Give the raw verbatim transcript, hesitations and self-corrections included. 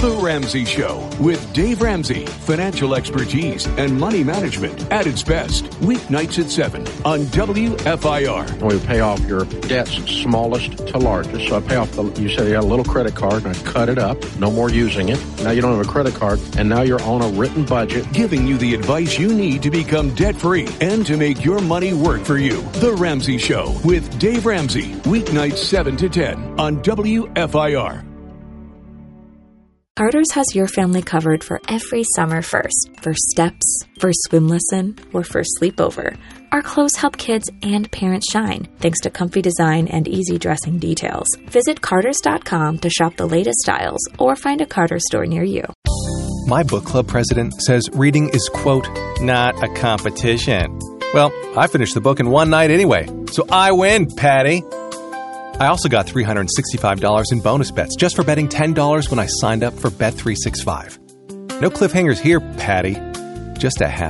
The Ramsey Show with Dave Ramsey. Financial expertise and money management at its best. Weeknights at seven on W F I R. We pay off your debts smallest to largest. So I pay off the, you said you had a little credit card and I cut it up. No more using it. Now you don't have a credit card and now you're on a written budget. Giving you the advice you need to become debt-free and to make your money work for you. The Ramsey Show with Dave Ramsey. Weeknights seven to ten on W F I R. Carter's has your family covered for every summer first. First steps, first swim lesson, or first sleepover. Our clothes help kids and parents shine, thanks to comfy design and easy dressing details. Visit Carters dot com to shop the latest styles or find a Carter's store near you. My book club president says reading is, quote, not a competition. Well, I finished the book in one night anyway, so I win, Patty. I also got three hundred sixty-five dollars in bonus bets just for betting ten dollars when I signed up for Bet three sixty-five. No cliffhangers here, Patty. Just a happy